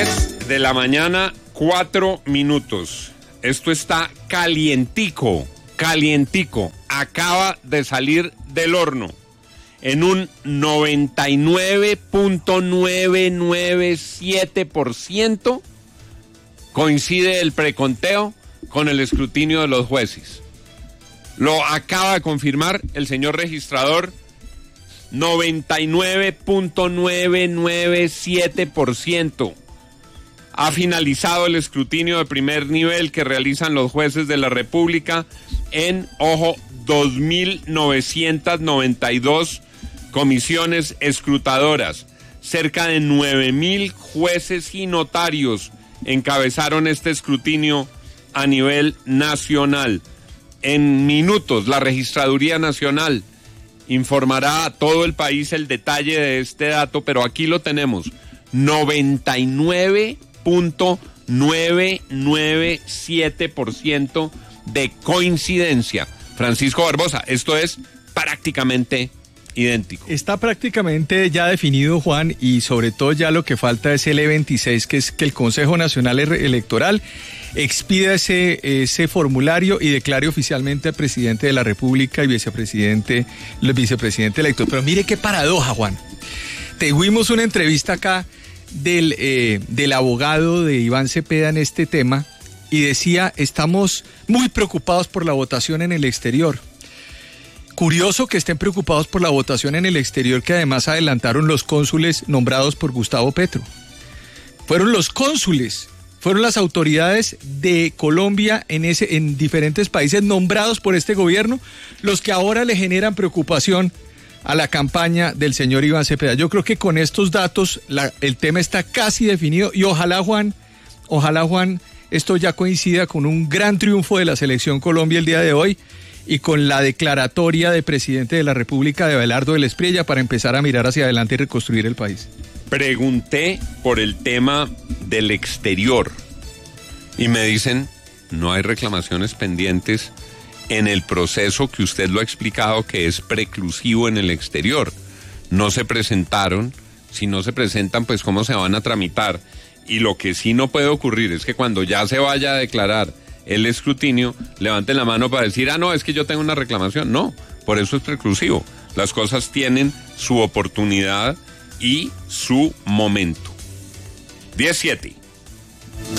10:04 a.m. Esto está calientico. Acaba de salir del horno en un 99.997%. Coincide el preconteo con el escrutinio de los jueces. Lo acaba de confirmar el señor registrador. 99.997%. Ha finalizado el escrutinio de primer nivel que realizan los jueces de la República en, 2.992 comisiones escrutadoras. Cerca de 9.000 jueces y notarios encabezaron este escrutinio a nivel nacional. En minutos, la Registraduría Nacional informará a todo el país el detalle de este dato, pero aquí lo tenemos. 99.997% de coincidencia. Francisco Barbosa, esto es prácticamente idéntico. Está prácticamente ya definido, Juan, y sobre todo ya lo que falta es el E26, que es que el Consejo Nacional Electoral expida ese formulario y declare oficialmente al presidente de la República y el vicepresidente electo. Pero mire qué paradoja, Juan. Tuvimos una entrevista acá del abogado de Iván Cepeda en este tema y decía, estamos muy preocupados por la votación en el exterior. Curioso que estén preocupados por la votación en el exterior, que además adelantaron los cónsules nombrados por Gustavo Petro. Fueron los cónsules, fueron las autoridades de Colombia en diferentes países nombrados por este gobierno los que ahora le generan preocupación a la campaña del señor Iván Cepeda. Yo creo que con estos datos el tema está casi definido y ojalá Juan, esto ya coincida con un gran triunfo de la Selección Colombia el día de hoy y con la declaratoria de presidente de la República de Abelardo del Espriella para empezar a mirar hacia adelante y reconstruir el país. Pregunté por el tema del exterior y me dicen, no hay reclamaciones pendientes en el proceso que usted lo ha explicado que es preclusivo en el exterior. No se presentaron, si no se presentan, pues cómo se van a tramitar. Y lo que sí no puede ocurrir es que cuando ya se vaya a declarar el escrutinio, levanten la mano para decir, no, es que yo tengo una reclamación. No, por eso es preclusivo. Las cosas tienen su oportunidad y su momento. 17.